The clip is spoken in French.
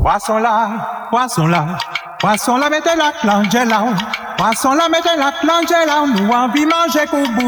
poisson là, mettez la clange là. Poisson là, mettez la clange là. Nous envie manger qu'au bout.